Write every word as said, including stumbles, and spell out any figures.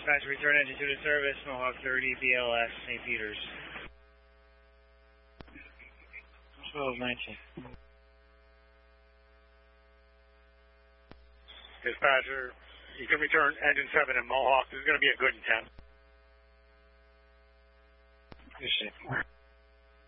Dispatch, return engine two to service, Mohawk thirty, B L S, Saint Peters. twelve nineteen. Dispatcher, you can return engine seven in Mohawk. This is going to be a good intent. Good shit.